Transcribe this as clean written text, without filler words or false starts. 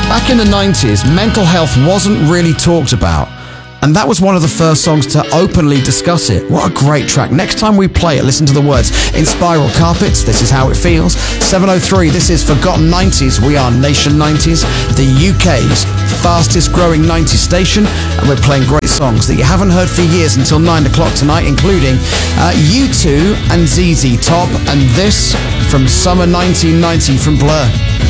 Back in the 90s, mental health wasn't really talked about. And that was one of the first songs to openly discuss it. What a great track. Next time we play it, listen to the words. In Spiral Carpets, This Is How It Feels. 7:03, this is Forgotten 90s. We are Nation 90s, the UK's fastest growing 90s station. And we're playing great songs that you haven't heard for years until 9 o'clock tonight, including U2 and ZZ Top. And this from summer 1990 from Blur.